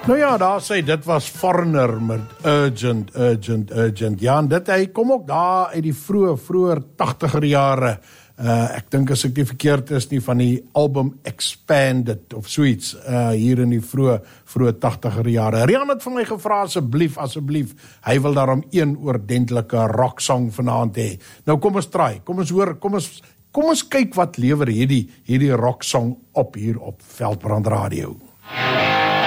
Nou ja, daar sê, dit was Foreigner met Urgent. Ja, en dit, hy kom ook daar uit die vroeër 80er jare. Ek dink as ek nie verkeerd is nie, van die album Expanded of zoiets, hier in die vroeë 80er jare. Rian het vir my gevra, asseblief, hy wil daarom een oordentlike rocksong vanaand hê. Nou kom ons try, kom ons hoor, kom ons kyk wat lewer hierdie rocksong op hier op Veldbrand Radio.